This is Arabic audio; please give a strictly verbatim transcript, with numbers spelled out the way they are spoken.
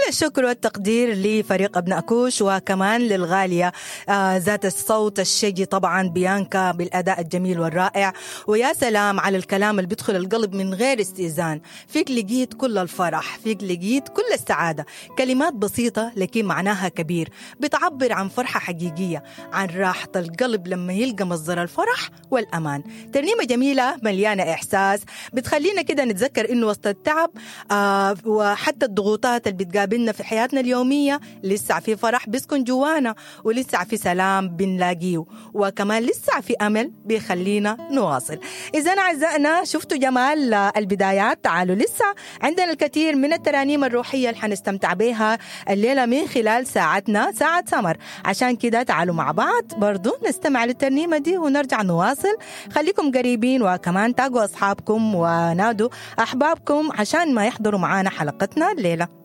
الشكر والتقدير لفريق أبناء كوش، وكمان للغالية آه ذات الصوت الشجي طبعا بيانكا بالأداء الجميل والرائع. ويا سلام على الكلام اللي بيدخل القلب من غير استئذان. فيك لقيت كل الفرح، فيك لقيت كل السعادة. كلمات بسيطة لكن معناها كبير، بتعبر عن فرحة حقيقية، عن راحة القلب لما يلقى مصدر الفرح والأمان. ترنيمة جميلة مليانة إحساس، بتخلينا كده نتذكر إنه وسط التعب آه وحتى الضغوطات اللي بتقابلنا في حياتنا اليومية لسه في فرح بيسكن جوانا، ولسه في سلام بنلاقيه، وكمان لسه في أمل بيخلينا نواصل. إذا أعزائنا شفتوا جمال البدايات، تعالوا لسه عندنا الكثير من الترانيم الروحية اللي حنستمتع بها الليلة من خلال ساعتنا ساعة سمر. عشان كده تعالوا مع بعض برضو نستمع للترنيمة دي ونرجع نواصل. خليكم قريبين، وكمان تاقوا أصحابكم ونادوا أحبابكم عشان ما يحضروا معانا حلقتنا الليلة.